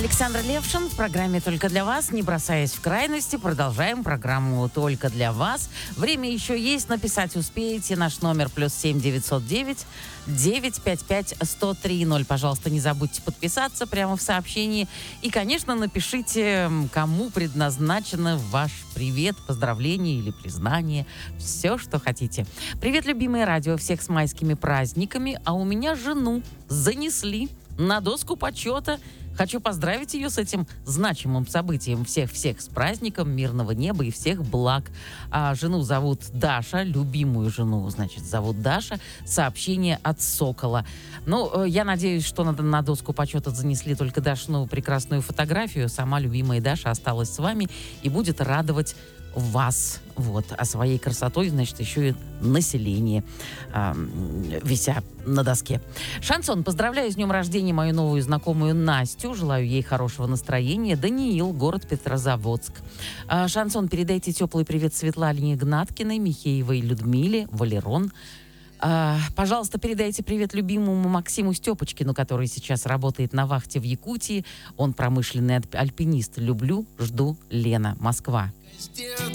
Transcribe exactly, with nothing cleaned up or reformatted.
Александр Левшин в программе «Только для вас». Не бросаясь в крайности, продолжаем программу «Только для вас». Время еще есть, написать успеете. Наш номер плюс семь девятьсот девять девятьсот пятьдесят пять сто три ноль. Пожалуйста, не забудьте подписаться прямо в сообщении. И, конечно, напишите, кому предназначено ваш привет, поздравление или признание. Все, что хотите. Привет, любимые радио. Всех с майскими праздниками. А у меня жену занесли на доску почета. Хочу поздравить ее с этим значимым событием. Всех-всех с праздником, мирного неба и всех благ. А жену зовут Даша, любимую жену, значит, зовут Даша. Сообщение от Сокола. Ну, я надеюсь, что на, на доску почета занесли только Дашину прекрасную фотографию. Сама любимая Даша осталась с вами и будет радовать вас, вот, а своей красотой, значит, еще и население, э, вися на доске. Шансон. Поздравляю с днем рождения мою новую знакомую Настю. Желаю ей хорошего настроения. Даниил, город Петрозаводск. Э, Шансон. Передайте теплый привет Светлане Игнаткиной, Михеевой Людмиле, Валерон. Uh, пожалуйста, передайте привет любимому Максиму Степочкину, который сейчас работает на вахте в Якутии. Он промышленный альпинист. Люблю, жду, Лена, Москва.